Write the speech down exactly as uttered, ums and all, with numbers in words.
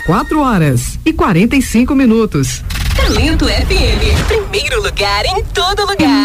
quatro horas e quarenta e cinco minutos. Talento F M, primeiro lugar em todo lugar.